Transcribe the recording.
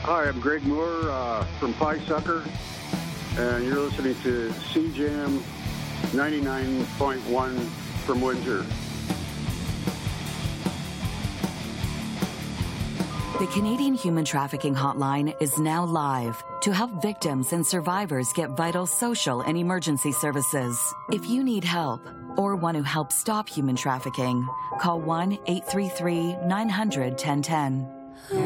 Hi, I'm Greg Moore from Pie Sucker, and you're listening to CJAM 99.1 from Windsor. The Canadian Human Trafficking Hotline is now live to help victims and survivors get vital social and emergency services. If you need help or want to help stop human trafficking, call 1-833-900-1010.